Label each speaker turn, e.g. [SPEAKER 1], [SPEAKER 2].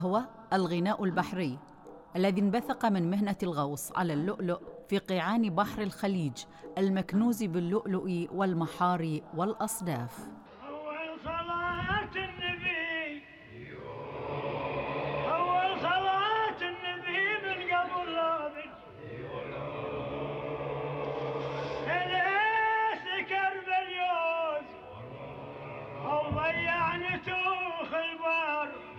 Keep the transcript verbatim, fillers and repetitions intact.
[SPEAKER 1] هو الغناء البحري الذي انبثق من مهنة الغوص على اللؤلؤ في قيعان بحر الخليج المكنوز باللؤلؤ والمحار والأصداف.